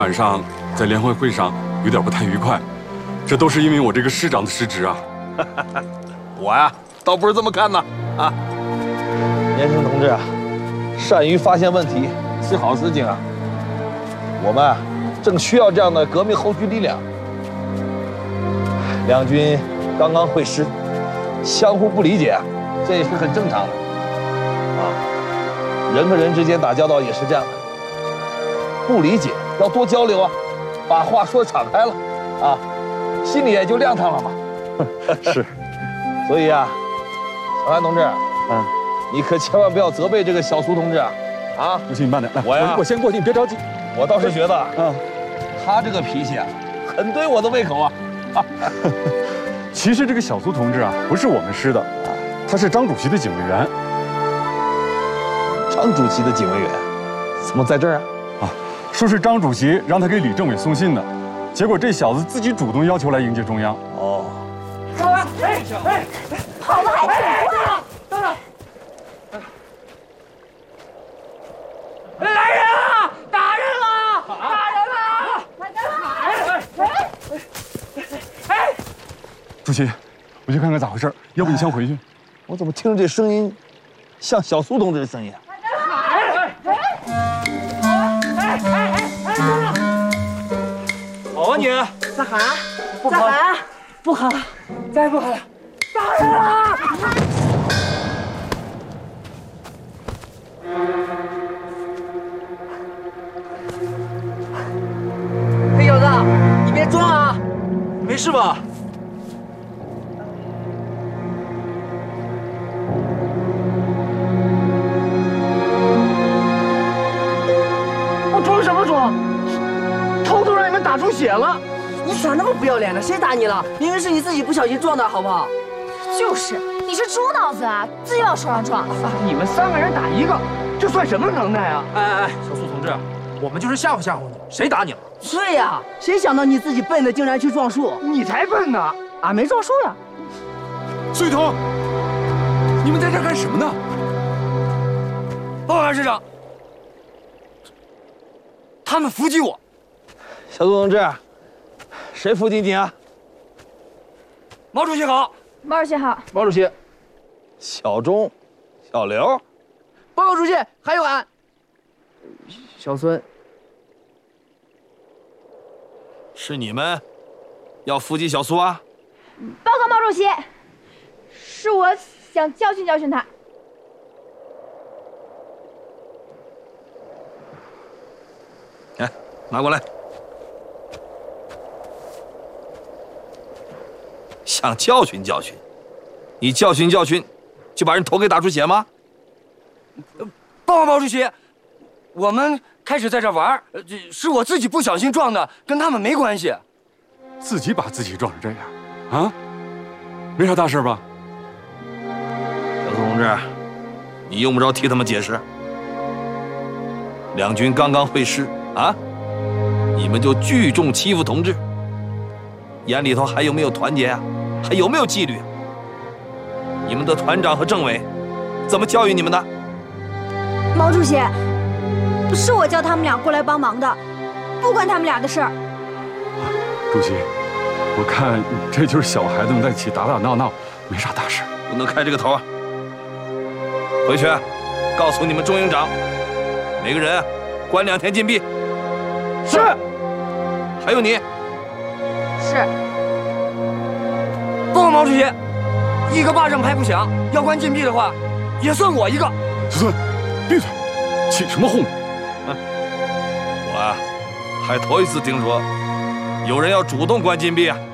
晚上在联欢会上有点不太愉快，这都是因为我这个师长的失职啊。 我呀，倒不是这么看的啊。 年轻同志啊，善于发现问题是好事情啊。我们啊，正需要这样的革命后续力量。两军刚刚会师，相互不理解，这也是很正常的。啊，人和人之间打交道也是这样的，不理解要多交流啊，把话说敞开了，啊，心里也就亮堂了嘛。 是， 所以啊，小韩同志，你可千万不要责备这个小苏同志啊！啊， 主席你慢点，来， 我呀， 我先过去，你别着急。 我倒是觉得，他这个脾气啊，很对我的胃口啊。 其实这个小苏同志啊，不是我们师的，他是张主席的警卫员。 张主席的警卫员，怎么在这儿啊？ 啊，说是张主席让他给李政委送信的，结果这小子自己主动要求来迎接中央。 哦， 上来！哎， 跑得还挺快啊！ 等等，来人啊！打人了！打人了！哎！ 主席，我去看看咋回事，要不你先回去。 我怎么听着这声音，像小苏同志的声音啊？ 好啊你！ 再喊，再喊， 不喊了，再不喊了，打人了！ 黑小子，你别装啊！ 没事吧？我装什么装？头都让你们打出血了！ 你咋那么不要脸呢？谁打你了？明明是你自己不小心撞的，好不好？ 就是，你是猪脑子啊，自己往手上撞。 你们3个人打1个，这算什么能耐啊？哎，小苏同志，我们就是吓唬吓唬你，谁打你了？ 对呀，谁想到你自己笨的竟然去撞树？ 你才笨呢！ 俺没撞树呀。 苏雨桐，你们在这干什么呢？报告师长，他们伏击我。 小苏同志，谁伏击你啊？ 毛主席好。 毛主席好。 毛主席。 小钟，小刘。 报告主席，还有俺小孙。 是你们要伏击小苏啊？ 报告毛主席，是我想教训教训他。 来，拿过来。想教训教训，你教训教训，就把人头给打出血吗？ 报告毛主席，我们开始在这玩，是我自己不小心撞的，跟他们没关系。 自己把自己撞成这样，啊？没啥大事吧？ 小苏同志，你用不着替他们解释。两军刚刚会师啊，你们就聚众欺负同志，眼里头还有没有团结啊？还有没有纪律？你们的团长和政委怎么教育你们的？ 毛主席，是我叫他们俩过来帮忙的，不关他们俩的事儿。 主席，我看这就是小孩子们在一起打打闹闹，没啥大事。 不能开这个头啊！回去告诉你们中营长，每个人关2天禁闭。 是。 还有你。 是。 报告毛主席，一个巴掌拍不响，要关禁闭的话，也算我一个。 小孙，闭嘴，起什么哄？ 我还头一次听说有人要主动关禁闭啊！